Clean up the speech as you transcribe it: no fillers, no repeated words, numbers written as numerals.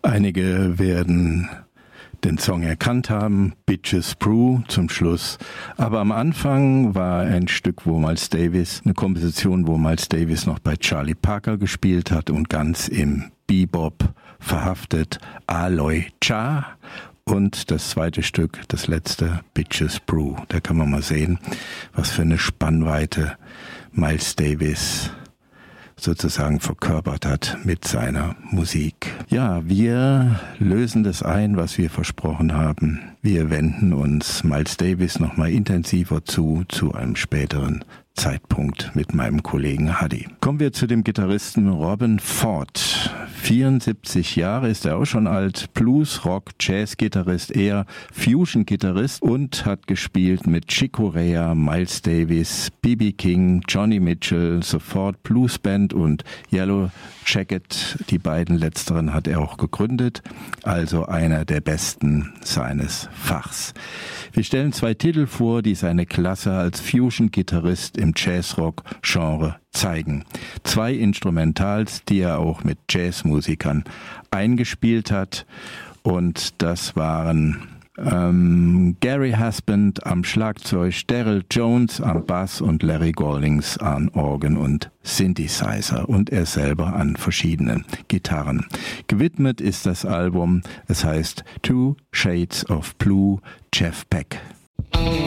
Einige werden den Song erkannt haben, Bitches Brew zum Schluss. Aber am Anfang war ein Stück, eine Komposition, wo Miles Davis noch bei Charlie Parker gespielt hat und ganz im Bebop verhaftet, Aloy Cha. Und das zweite Stück, das letzte, Bitches Brew. Da kann man mal sehen, was für eine Spannweite Miles Davis sozusagen verkörpert hat mit seiner Musik. Ja, wir lösen das ein, was wir versprochen haben. Wir wenden uns Miles Davis nochmal intensiver zu einem späteren Zeitpunkt mit meinem Kollegen Hadi. Kommen wir zu dem Gitarristen Robben Ford. 74 Jahre ist er auch schon alt, Blues, Rock, Jazz-Gitarrist, eher Fusion-Gitarrist und hat gespielt mit Chick Corea, Miles Davis, B.B. King, Johnny Mitchell, sofort Blues Band und Yellow Jacket. Die beiden letzteren hat er auch gegründet, also einer der besten seines Fachs. Wir stellen 2 Titel vor, die seine Klasse als Fusion-Gitarrist im Jazzrock-Genre zeigen. 2 Instrumentals, die er auch mit Jazzmusikern eingespielt hat. Und das waren Gary Husband am Schlagzeug, Daryl Jones am Bass und Larry Goldings an Orgel und Synthesizer und er selber an verschiedenen Gitarren. Gewidmet ist das Album, es heißt Two Shades of Blue, Jeff Beck.